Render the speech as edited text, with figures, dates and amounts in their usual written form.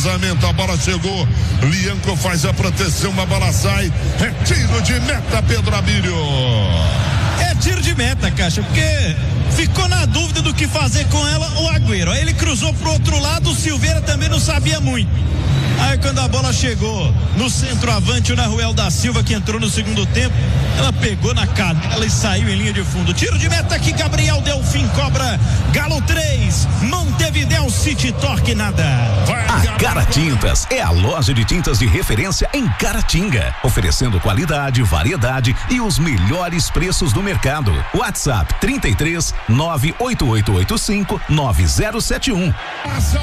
cruzamento, a bola chegou. Lianco faz a proteção, a bola sai. É tiro de meta, Pedro Abílio. É tiro de meta, Caixa, porque ficou na dúvida do que fazer com ela o Agüero. Aí ele cruzou pro outro lado, o Silveira também não sabia muito. Aí quando a bola chegou no centroavante, o Nahuel da Silva, que entrou no segundo tempo, ela pegou na canela e saiu em linha de fundo. Tiro de meta aqui, Gabriel Delfim cobra. Galo 3, Montevidéu City, Torque nada. A Caratintas é a loja de tintas de referência em Caratinga, oferecendo qualidade, variedade e os melhores preços do mercado. WhatsApp 33 98885 9071.